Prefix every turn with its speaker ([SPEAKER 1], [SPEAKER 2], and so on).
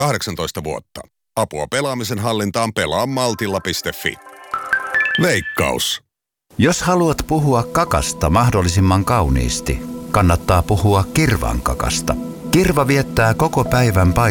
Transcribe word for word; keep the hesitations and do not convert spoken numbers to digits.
[SPEAKER 1] kahdeksantoista vuotta. Apua pelaamisen hallintaan pelaa maltilla piste fi. Veikkaus.
[SPEAKER 2] Jos haluat puhua kakasta mahdollisimman kauniisti, kannattaa puhua kirvan kakasta. Kirva viettää koko päivän